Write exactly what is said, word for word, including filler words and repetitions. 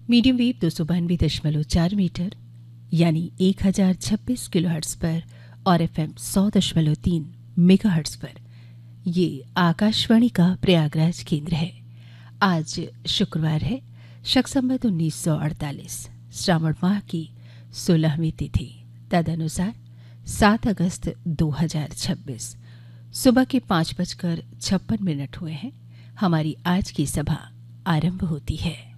Medium wave दो सौ बानवे दशमलव चार मीटर यानी एक हजार छब्बीस किलो हर्ट्स पर और एफ एम सौ दशमलव तीन मेगा हर्ट्स पर ये आकाशवाणी का प्रयागराज केंद्र है। आज शुक्रवार है, शक संवत उन्नीस सौ अड़तालीस, श्रावण माह की सोलहवीं तिथि, तदनुसार सात अगस्त दो हजार छब्बीस। सुबह के पाँच बजकर छप्पन मिनट हुए हैं। हमारी आज की सभा आरंभ होती है।